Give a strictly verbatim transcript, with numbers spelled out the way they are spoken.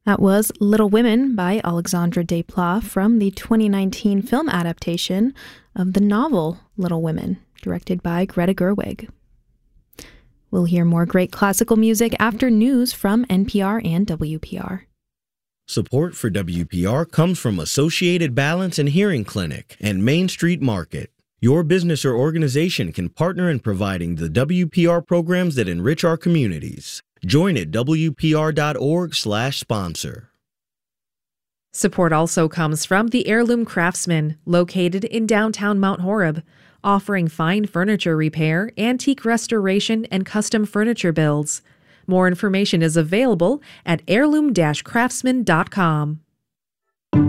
That was Little Women by Alexandre Desplat from the twenty nineteen film adaptation of the novel Little Women, directed by Greta Gerwig. We'll hear more great classical music after news from N P R and W P R. Support for W P R comes from Associated Balance and Hearing Clinic and Main Street Market. Your business or organization can partner in providing the W P R programs that enrich our communities. Join at W P R dot org slash sponsor. Support also comes from the Heirloom Craftsman, located in downtown Mount Horeb, offering fine furniture repair, antique restoration, and custom furniture builds. More information is available at heirloom dash craftsman dot com.